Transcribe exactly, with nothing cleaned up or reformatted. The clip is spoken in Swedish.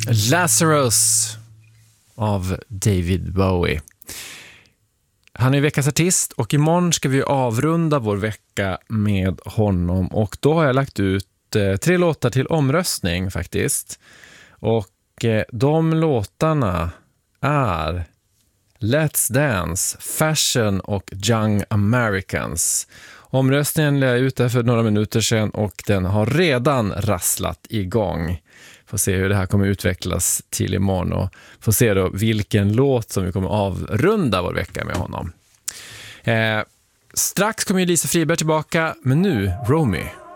Lazarus av David Bowie. Han är veckans artist och imorgon ska vi avrunda vår vecka med honom. Och då har jag lagt ut eh, tre låtar till omröstning faktiskt. Och eh, de låtarna är Let's Dance, Fashion och Young Americans. Omröstningen lade jag ut där för några minuter sedan och den har redan rasslat igång. Får se hur det här kommer utvecklas till imorgon och får se då vilken låt som vi kommer avrunda vår vecka med honom. Eh, strax kommer ju Lisa Friberg tillbaka, men nu Romy.